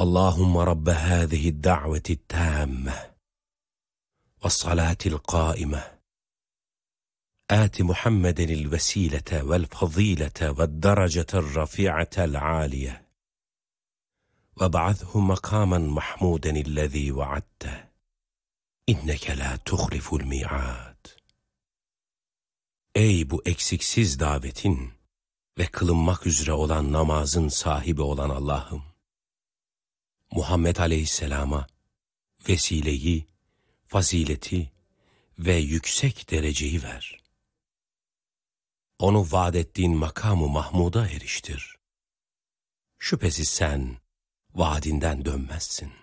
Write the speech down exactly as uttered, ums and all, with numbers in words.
Allahümme Rabbe hâzihi da'veti tâmme ve salâtil qâime âti Muhammedenil vesilete vel fazilete ve derecetel rafi'atel âliye ve ba'athu makamen mahmudenillezî vaadte inneke la tuhliful mi'ad. Ey bu eksiksiz davetin ve kılınmak üzere olan namazın sahibi olan Allah'ım, Muhammed Aleyhisselam'a vesileyi, fazileti ve yüksek dereceyi ver. Onu vaad ettiğin makamı Mahmud'a eriştir. Şüphesiz sen vaadinden dönmezsin.